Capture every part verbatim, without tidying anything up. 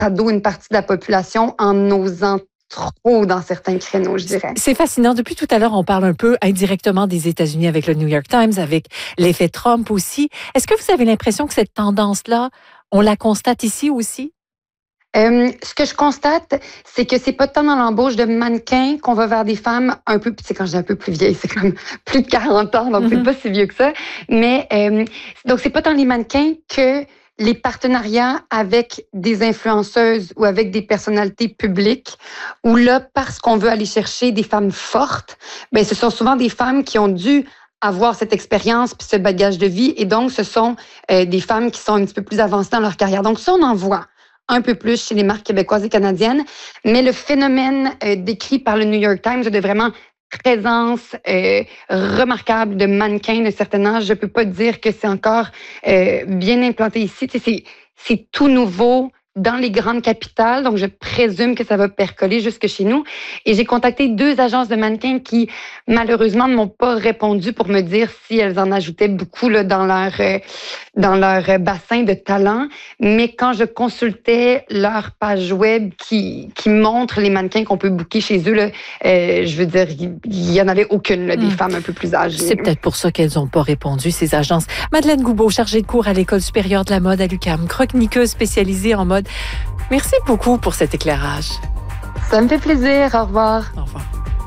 cadeau une partie de la population en osant trop dans certains créneaux, je dirais. C'est fascinant. Depuis tout à l'heure, on parle un peu indirectement des États-Unis avec le New York Times, avec l'effet Trump aussi. Est-ce que vous avez l'impression que cette tendance-là, on la constate ici aussi? Euh, ce que je constate, c'est que c'est pas tant dans l'embauche de mannequins qu'on va vers des femmes un peu, c'est quand je dis un peu plus vieilles, c'est comme plus de quarante ans, donc mm-hmm. c'est pas si vieux que ça. Mais euh, donc c'est pas tant les mannequins que les partenariats avec des influenceuses ou avec des personnalités publiques, où là, parce qu'on veut aller chercher des femmes fortes, ben ce sont souvent des femmes qui ont dû avoir cette expérience puis ce bagage de vie, et donc ce sont euh, des femmes qui sont un petit peu plus avancées dans leur carrière. Donc ça, on en voit un peu plus chez les marques québécoises et canadiennes, mais le phénomène euh, décrit par le New York Times de vraiment présence euh, remarquable de mannequins de certain âge, je peux pas dire que c'est encore euh, bien implanté ici. Tu sais, c'est, c'est tout nouveau dans les grandes capitales, donc je présume que ça va percoler jusque chez nous. Et j'ai contacté deux agences de mannequins qui, malheureusement, ne m'ont pas répondu pour me dire si elles en ajoutaient beaucoup là, dans leur euh, dans leur bassin de talent. Mais quand je consultais leur page web qui qui montre les mannequins qu'on peut booker chez eux, là, euh, je veux dire, il y en avait aucune là, des mmh. femmes un peu plus âgées. C'est peut-être pour ça qu'elles n'ont pas répondu, ces agences. Madeleine Goubeau, chargée de cours à l'École supérieure de la mode à l'U Q A M, chroniqueuse spécialisée en mode. Merci beaucoup pour cet éclairage. Ça me fait plaisir. Au revoir. Au revoir.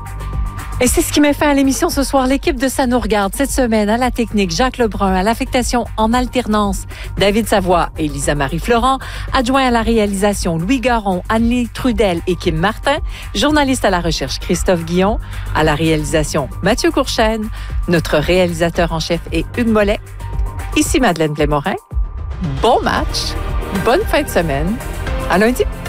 Et c'est ce qui met fin à l'émission ce soir. L'équipe de Ça nous regarde cette semaine à la technique, Jacques Lebrun, à l'affectation en alternance, David Savoie et Lisa-Marie Florent, adjoint à la réalisation, Louis Garon, Anne-Lie Trudel et Kim Martin, journaliste à la recherche, Christophe Guillon, à la réalisation, Mathieu Courchaine, notre réalisateur en chef est Hugues Mollet. Ici Madeleine Blais-Morin. Bon match, bonne fin de semaine. À lundi.